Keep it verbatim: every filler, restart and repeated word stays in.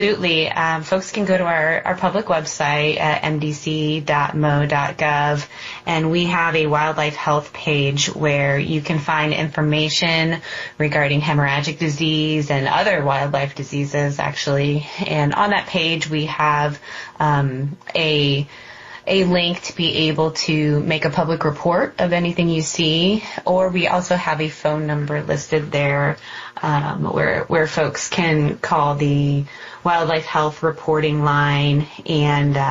Absolutely. Um, folks can go to our, our public website at m d c dot m o dot gov, and we have a wildlife health page where you can find information regarding hemorrhagic disease and other wildlife diseases, actually. And on that page, we have um, a a link to be able to make a public report of anything you see, or we also have a phone number listed there um, where where folks can call the wildlife health reporting line and uh,